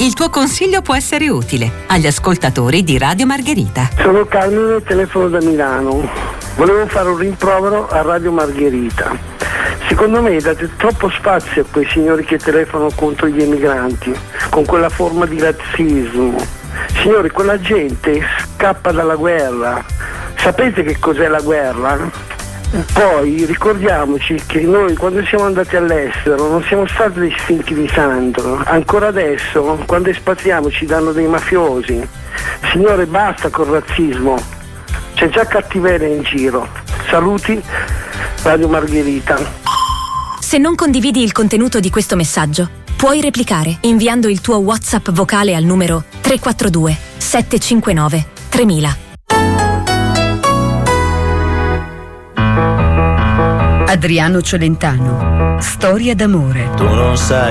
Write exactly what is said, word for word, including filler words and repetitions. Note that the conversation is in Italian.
Il tuo consiglio può essere utile agli ascoltatori di Radio Margherita. Sono Carmine, telefono da Milano. Volevo fare un rimprovero a Radio Margherita. Secondo me date troppo spazio a quei signori che telefonano contro gli emigranti, con quella forma di razzismo. Signori, quella gente scappa dalla guerra. Sapete che cos'è la guerra? Poi ricordiamoci che noi quando siamo andati all'estero non siamo stati dei stinchi di santo. Ancora adesso, quando espatriamo, ci danno dei mafiosi. Signore, basta col razzismo. C'è già cattiveria in giro. Saluti, Radio Margherita. Se non condividi il contenuto di questo messaggio, puoi replicare inviando il tuo WhatsApp vocale al numero tre quattro due sette cinque nove tremila. Adriano Celentano. Storia d'amore. Tu non sai